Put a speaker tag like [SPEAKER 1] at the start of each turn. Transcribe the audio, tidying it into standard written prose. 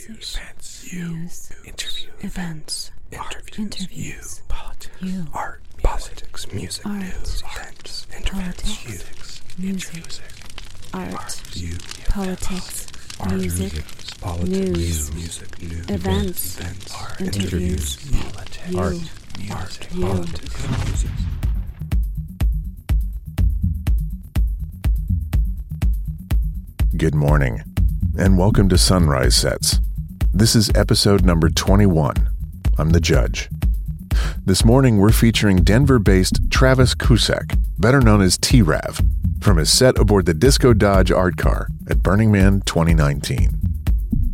[SPEAKER 1] news, events, interviews,
[SPEAKER 2] politics, art, politics, music, news, events,
[SPEAKER 1] politics, music, art, politics, music, news, events, interviews, politics, music.
[SPEAKER 3] Good morning, and welcome to Sunrise Sets. This is episode number 21. I'm the judge. This morning, we're featuring Denver-based Travis Cusack, better known as T-Rav, from his set aboard the Disco Dodge art car at Burning Man 2019.